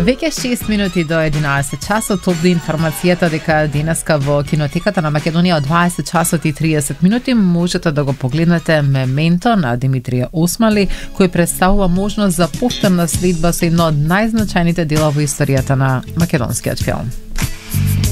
Веќе 6 минути до 11 часот обди информацијата дека денеска во кинотеката на Македонија од 20 часот и 30 минути можете да го погледнете Мементо на Димитрија Осмали, кој представува можност за повторна следба со едно од најзначајните дела во историјата на македонскиот филм.